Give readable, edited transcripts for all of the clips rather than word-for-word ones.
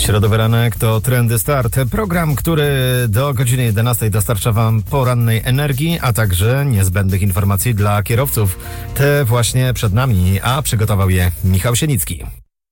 Środowy ranek to Trendy Start. Program, który do godziny 11 dostarcza Wam porannej energii, a także niezbędnych informacji dla kierowców. Te właśnie przed nami, a przygotował je Michał Sienicki.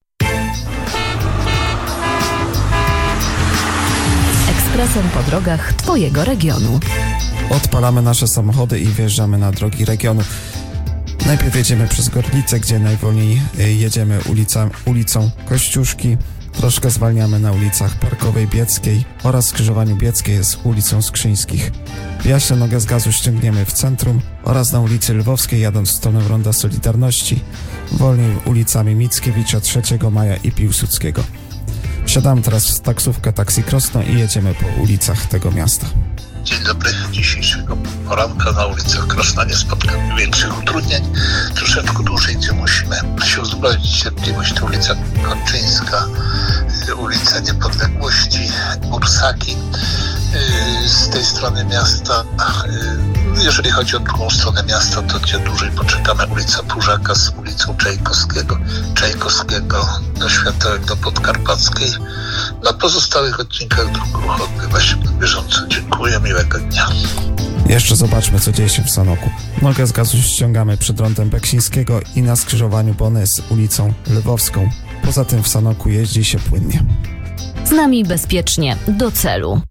Ekspresem po drogach Twojego regionu. Odpalamy nasze samochody i wjeżdżamy na drogi regionu. Najpierw jedziemy przez Gorlicę, gdzie najwolniej jedziemy ulicą Kościuszki. Troszkę zwalniamy na ulicach Parkowej Bieckiej oraz skrzyżowaniu Bieckiej z ulicą Skrzyńskich. W Jaśle nogę z gazu ściągniemy w centrum oraz na ulicy Lwowskiej, jadąc w stronę Ronda Solidarności. Wolniej ulicami Mickiewicza, 3 Maja i Piłsudskiego. Wsiadamy teraz w taksówkę Taxi Krosno i jedziemy po ulicach tego miasta. Dzień dobry. Dzisiejszego poranka na ulicach Krosna nie spotkamy większych utrudnień. Troszeczkę dłużej, gdzie musimy się uzbroić cierpliwość, to ulica Kończyńska, ulica Niepodległości, Bursaki. Z tej strony miasta, jeżeli chodzi o drugą stronę miasta, to gdzie dłużej poczekamy, ulica Pużaka z ulicą Czajkowskiego do Światełek, do Podkarpackiej. Na pozostałych odcinkach dróg ruch odbywa się na bieżąco. Dziękuję, miłego dnia. Jeszcze zobaczmy, co dzieje się w Sanoku. Nogę z gazu ściągamy przed rondem Beksińskiego i na skrzyżowaniu Bony z ulicą Lwowską. Poza tym w Sanoku jeździ się płynnie. Z nami bezpiecznie do celu.